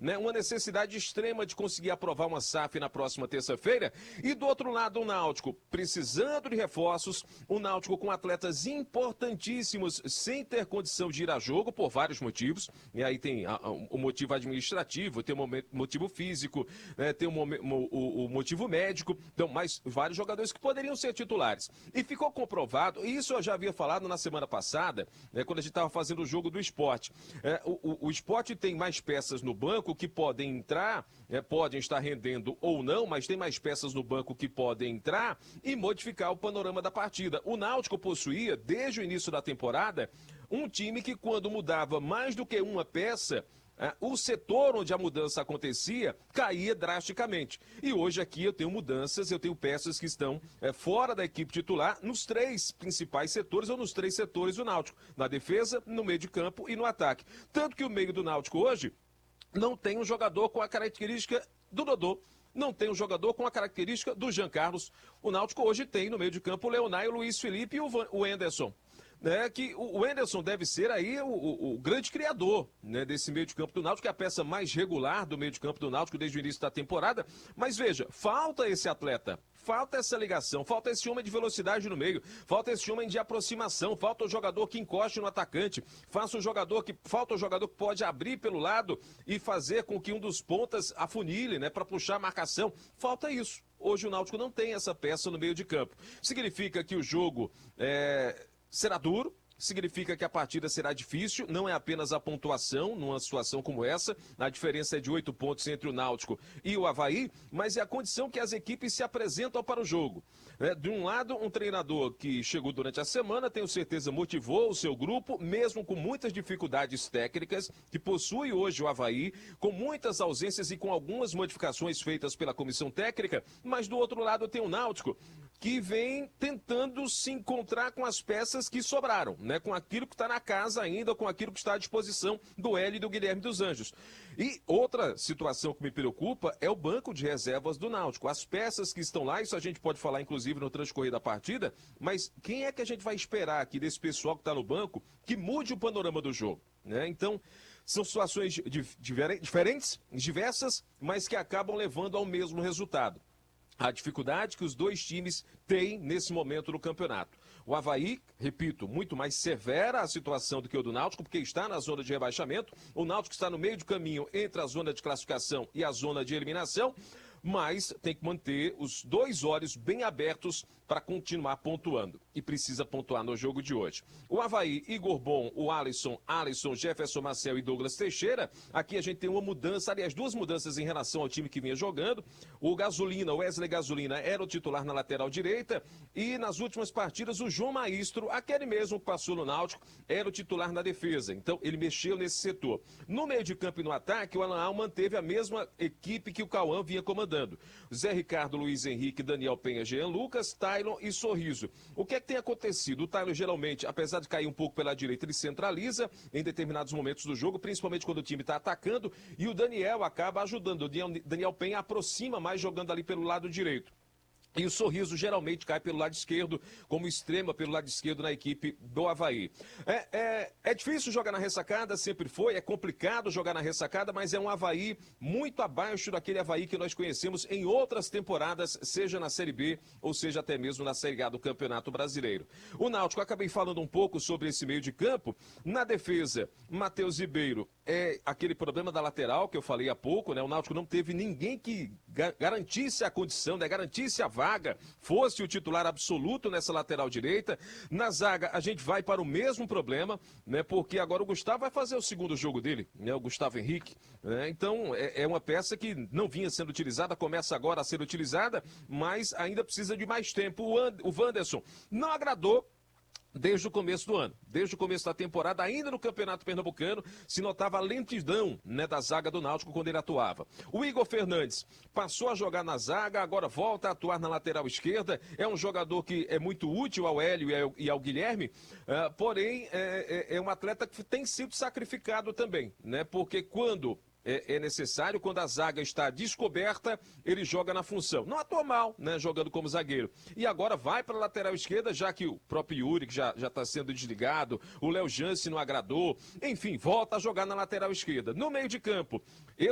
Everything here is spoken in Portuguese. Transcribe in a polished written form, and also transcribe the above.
né, uma necessidade extrema de conseguir aprovar uma SAF na próxima terça-feira. E do outro lado, o Náutico precisando de reforços, o Náutico com atletas importantíssimos sem ter condição de ir a jogo por vários motivos. E aí tem o motivo administrativo, tem o motivo físico, né, tem o motivo médico, então, mais vários jogadores que poderiam ser titulares. E ficou comprovado, e isso eu já havia falado na semana passada, né, quando a gente estava fazendo o jogo do Sport. O Sport tem mais peças no banco que podem entrar, podem estar rendendo ou não, mas tem mais peças no banco que podem entrar e modificar o panorama da partida. O Náutico possuía, desde o início da temporada, um time que quando mudava mais do que uma peça, o setor onde a mudança acontecia caía drasticamente. E hoje aqui eu tenho mudanças, eu tenho peças que estão fora da equipe titular nos 3 principais setores ou nos 3 setores do Náutico. Na defesa, no meio de campo e no ataque. Tanto que o meio do Náutico hoje não tem um jogador com a característica do Dodô. Não tem um jogador com a característica do Jean Carlos. O Náutico hoje tem no meio de campo o Leonay, o Luiz Felipe e o Anderson. Né, que o Anderson deve ser aí o grande criador, né, desse meio de campo do Náutico, que é a peça mais regular do meio de campo do Náutico desde o início da temporada. Mas veja, falta esse atleta, falta essa ligação, falta esse homem de velocidade no meio, falta esse homem de aproximação, falta o jogador que encoste no atacante, falta o jogador que pode abrir pelo lado e fazer com que um dos pontas afunile, né, para puxar a marcação. Falta isso. Hoje o Náutico não tem essa peça no meio de campo. Significa que o jogo será duro, significa que a partida será difícil, não é apenas a pontuação numa situação como essa, a diferença é de 8 pontos entre o Náutico e o Avaí, mas é a condição que as equipes se apresentam para o jogo. De um lado, um treinador que chegou durante a semana, tenho certeza motivou o seu grupo, mesmo com muitas dificuldades técnicas, que possui hoje o Avaí, com muitas ausências e com algumas modificações feitas pela comissão técnica, mas do outro lado tem o Náutico, que vem tentando se encontrar com as peças que sobraram, né? Com aquilo que está na casa ainda, com aquilo que está à disposição do Hélio e do Guilherme dos Anjos. E outra situação que me preocupa é o banco de reservas do Náutico. As peças que estão lá, isso a gente pode falar inclusive no transcorrer da partida, mas quem é que a gente vai esperar aqui desse pessoal que está no banco que mude o panorama do jogo, né? Então, são situações diferentes, diversas, mas que acabam levando ao mesmo resultado. A dificuldade que os 2 times têm nesse momento no campeonato. O Avaí, repito, muito mais severa a situação do que o do Náutico, porque está na zona de rebaixamento. O Náutico está no meio do caminho entre a zona de classificação e a zona de eliminação, mas tem que manter os 2 olhos bem abertos para continuar pontuando. E precisa pontuar no jogo de hoje. O Avaí, Igor Bom, o Alisson, Jefferson Marcel e Douglas Teixeira. Aqui a gente tem uma mudança, aliás, 2 mudanças em relação ao time que vinha jogando. O Gasolina, o Wesley Gasolina, era o titular na lateral direita. E nas últimas partidas, o João Maestro, aquele mesmo que passou no Náutico, era o titular na defesa. Então, ele mexeu nesse setor. No meio de campo e no ataque, o Alan manteve a mesma equipe que o Cauã vinha comandando. Zé Ricardo, Luiz Henrique, Daniel Penha, Jean Lucas, Taylor e Sorriso. O que é que tem acontecido? O Taylor geralmente, apesar de cair um pouco pela direita, ele centraliza em determinados momentos do jogo, principalmente quando o time está atacando, e o Daniel acaba ajudando. O Daniel Penha aproxima mais jogando ali pelo lado direito. E o Sorriso geralmente cai pelo lado esquerdo, como extrema pelo lado esquerdo na equipe do Avaí. É difícil jogar na ressacada, sempre foi, é complicado jogar na ressacada, mas é um Avaí muito abaixo daquele Avaí que nós conhecemos em outras temporadas, seja na Série B ou seja até mesmo na Série A do Campeonato Brasileiro. O Náutico, acabei falando um pouco sobre esse meio de campo. Na defesa, Matheus Ribeiro, é aquele problema da lateral que eu falei há pouco, né? O Náutico não teve ninguém que garantisse a condição, né? Garantisse a vaga, fosse o titular absoluto nessa lateral direita. Na zaga, a gente vai para o mesmo problema, né? Porque agora o Gustavo vai fazer o segundo jogo dele, né? O Gustavo Henrique, né? Então, é uma peça que não vinha sendo utilizada, começa agora a ser utilizada, mas ainda precisa de mais tempo. O Wanderson não agradou desde o começo do ano, desde o começo da temporada, ainda no Campeonato Pernambucano, se notava a lentidão, né, da zaga do Náutico quando ele atuava. O Igor Fernandes passou a jogar na zaga, agora volta a atuar na lateral esquerda, é um jogador que é muito útil ao Hélio e ao Guilherme, porém é um atleta que tem sido sacrificado também, né, porque quando é necessário, quando a zaga está descoberta, ele joga na função. Não atua mal, né, jogando como zagueiro. E agora vai para a lateral esquerda, já que o próprio Yuri, que já está sendo desligado, o Léo Jance não agradou, enfim, volta a jogar na lateral esquerda. No meio de campo, eu